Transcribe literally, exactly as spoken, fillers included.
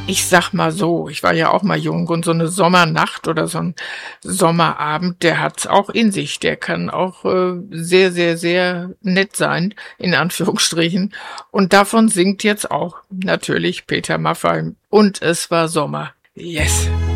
Ich sag mal so, ich war ja auch mal jung und so eine Sommernacht oder so ein Sommerabend, der hat's auch in sich. Der kann auch, äh, sehr, sehr, sehr nett sein, in Anführungsstrichen. Und davon singt jetzt auch natürlich Peter Maffay. „Und es war Sommer." Yes.